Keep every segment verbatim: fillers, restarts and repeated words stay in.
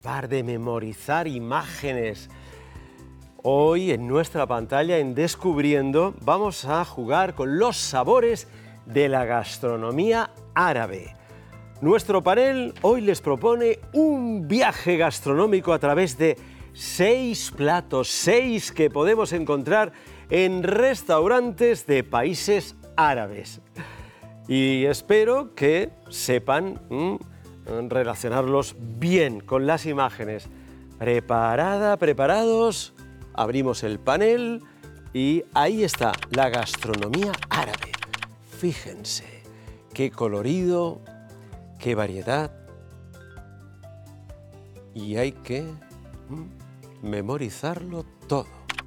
Par de memorizar imágenes. Hoy en nuestra pantalla, en Descubriendo, vamos a jugar con los sabores de la gastronomía árabe. Nuestro panel hoy les propone un viaje gastronómico a través de seis platos, seis que podemos encontrar en restaurantes de países árabes. Y espero que sepan mmm, relacionarlos bien con las imágenes. Preparada, preparados, abrimos el panel y ahí está la gastronomía árabe. Fíjense, qué colorido, qué variedad. Y hay que mm, memorizarlo todo.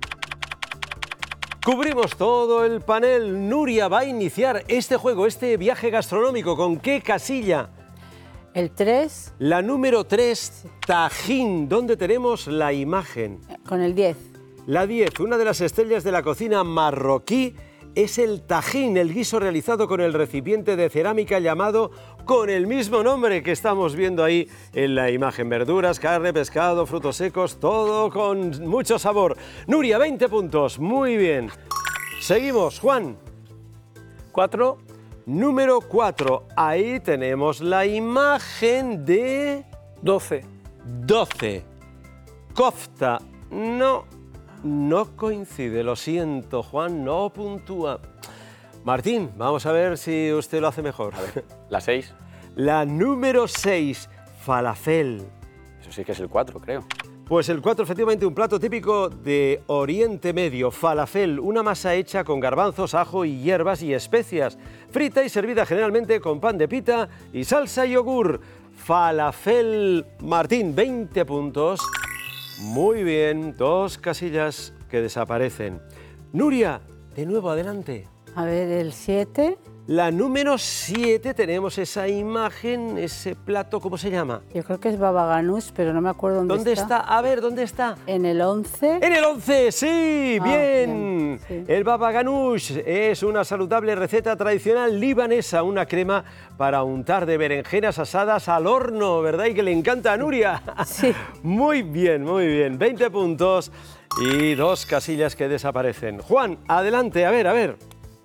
Cubrimos todo el panel. Nuria va a iniciar este juego, este viaje gastronómico. ¿Con qué casilla? El tres. La número tres, Tajín, donde tenemos la imagen. Con el diez. La diez, una de las estrellas de la cocina marroquí, es el tajín, el guiso realizado con el recipiente de cerámica llamado con el mismo nombre que estamos viendo ahí en la imagen. Verduras, carne, pescado, frutos secos, todo con mucho sabor. Nuria, veinte puntos, muy bien. Seguimos, Juan. cuatro. Número cuatro, ahí tenemos la imagen de... doce. doce. Kofta, no, no coincide, lo siento, Juan, no puntúa. Martín, vamos a ver si usted lo hace mejor. A ver, la seis. La número seis, falafel. Eso sí que es el cuatro, creo. Pues el cuatro, efectivamente, un plato típico de Oriente Medio, falafel, una masa hecha con garbanzos, ajo y hierbas y especias, frita y servida generalmente con pan de pita y salsa y yogur. Falafel, Martín, veinte puntos. Muy bien, dos casillas que desaparecen. Nuria, de nuevo, adelante. A ver, el siete. La número siete, tenemos esa imagen, ese plato, ¿cómo se llama? Yo creo que es baba ganoush, pero no me acuerdo dónde, ¿Dónde está. está? A ver, ¿dónde está? En el once. En el once, sí, Ah, bien. bien, sí. El baba ganoush es una saludable receta tradicional libanesa, una crema para untar de berenjenas asadas al horno, ¿verdad? Y que le encanta a Nuria. Sí. Muy bien, muy bien. veinte puntos y dos casillas que desaparecen. Juan, adelante, a ver, a ver.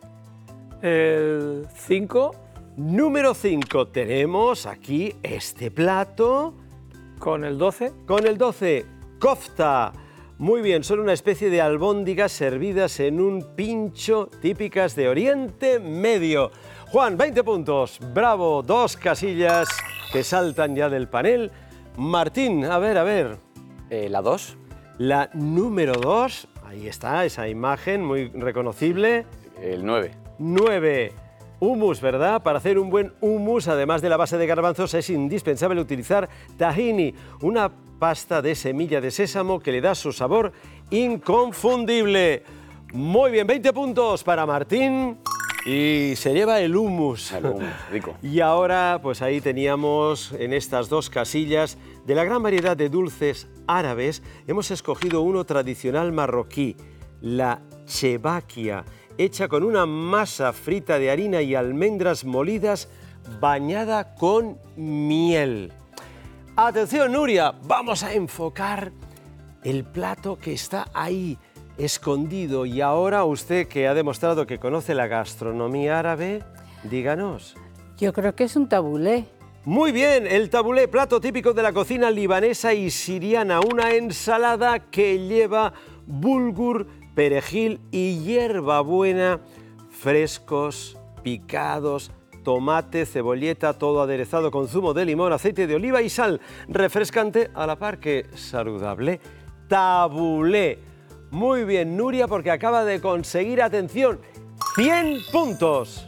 El cinco. Número cinco, tenemos aquí este plato. Con el doce. Con el doce, kofta. Muy bien, son una especie de albóndigas servidas en un pincho típicas de Oriente Medio. Juan, veinte puntos. Bravo, dos casillas que saltan ya del panel. Martín, a ver, a ver. Eh, la dos. La número dos, ahí está, esa imagen muy reconocible. El nueve. nueve. Hummus, ¿verdad? Para hacer un buen hummus, además de la base de garbanzos, es indispensable utilizar tahini, una pasta de semilla de sésamo que le da su sabor inconfundible. Muy bien, veinte puntos para Martín y se lleva el hummus. El hummus, rico. Y ahora, pues ahí teníamos en estas dos casillas, de la gran variedad de dulces árabes, hemos escogido uno tradicional marroquí, la chebaquia, hecha con una masa frita de harina y almendras molidas bañada con miel. Atención, Nuria, vamos a enfocar el plato que está ahí, escondido. Y ahora usted, que ha demostrado que conoce la gastronomía árabe, díganos. Yo creo que es un tabulé. Muy bien, el tabulé, plato típico de la cocina libanesa y siriana, una ensalada que lleva bulgur, perejil y hierbabuena frescos, picados, tomate, cebolleta, todo aderezado con zumo de limón, aceite de oliva y sal, refrescante a la par que saludable. Tabulé. Muy bien, Nuria, porque acaba de conseguir, atención, cien puntos.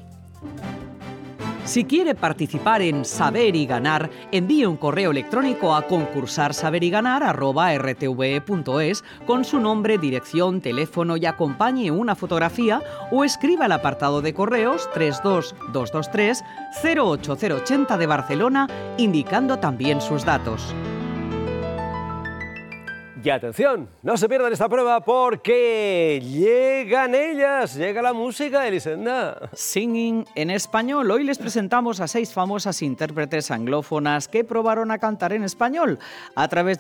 Si quiere participar en Saber y Ganar, envíe un correo electrónico a concursar saber y ganar arroba r t v e punto es con su nombre, dirección, teléfono y acompañe una fotografía o escriba al apartado de correos tres dos dos dos tres cero ocho cero ochenta de Barcelona, indicando también sus datos. Y atención, no se pierdan esta prueba porque llegan ellas, llega la música, Elisenda. Singing en español. Hoy les presentamos a seis famosas intérpretes anglófonas que probaron a cantar en español a través